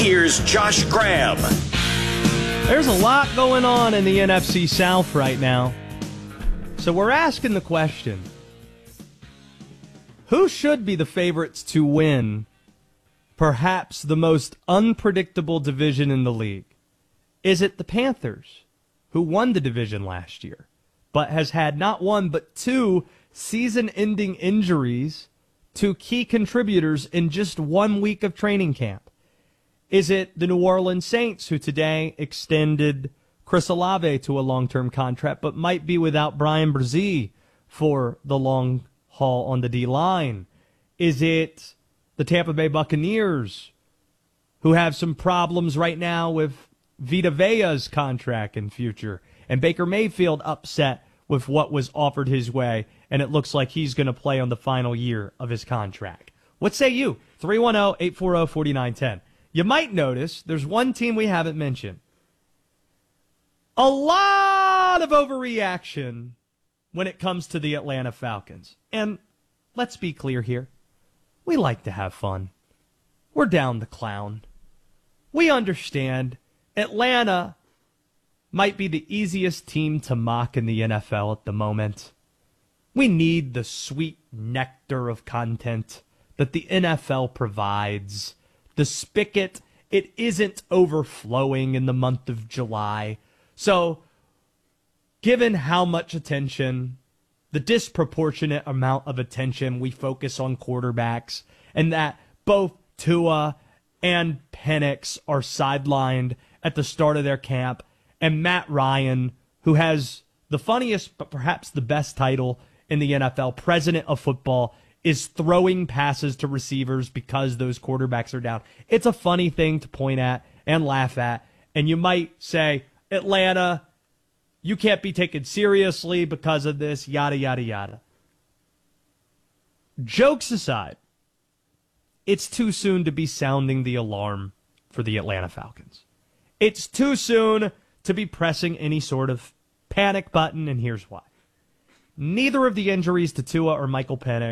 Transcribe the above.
Here's Josh Graham. There's a lot going on in the NFC South right now. So we're asking the question, who should be the favorites to win perhaps the most unpredictable division in the league? Is it the Panthers, who won the division last year, but has had not one but two season-ending injuries to key contributors in just 1 week of training camp? Is it the New Orleans Saints, who today extended Chris Olave to a long-term contract, but might be without Brian Brzee for the long haul on the D-line? Is it the Tampa Bay Buccaneers, who have some problems right now with Vita Vea's contract and future, and Baker Mayfield upset with what was offered his way, and it looks like he's going to play on the final year of his contract? What say you? 310-840-4910. You might notice there's one team we haven't mentioned. A lot of overreaction when it comes to the Atlanta Falcons. And let's be clear here. We like to have fun. We're down the clown. We understand Atlanta might be the easiest team to mock in the NFL at the moment. We need the sweet nectar of content that the NFL provides. The spigot, it isn't overflowing in the month of July. So, given how much attention, the disproportionate amount of attention we focus on quarterbacks, and that both Tua and Penix are sidelined at the start of their camp, and Matt Ryan, who has the funniest but perhaps the best title in the NFL, President of Football, is throwing passes to receivers because those quarterbacks are down. It's a funny thing to point at and laugh at, and you might say, Atlanta, you can't be taken seriously because of this, yada, yada, yada. Jokes aside, it's too soon to be sounding the alarm for the Atlanta Falcons. It's too soon to be pressing any sort of panic button, and here's why. Neither of the injuries to Tua or Michael Penix